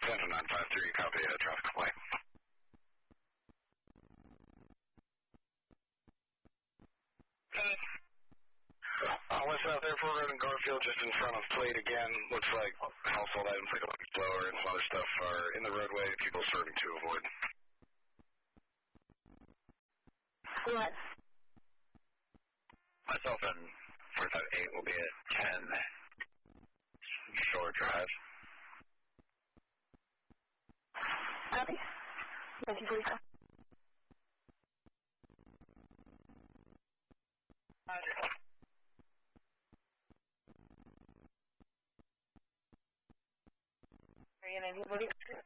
Phantom 953, copy, traffic complaint. West South Airport Road in Garfield, just in front of plate again. Looks like household items like a bucket blower and some other stuff are in the roadway. People starting to avoid. What? Myself and 458 will be at 10 Shore Drive. Copy. 1945. Are you 1945?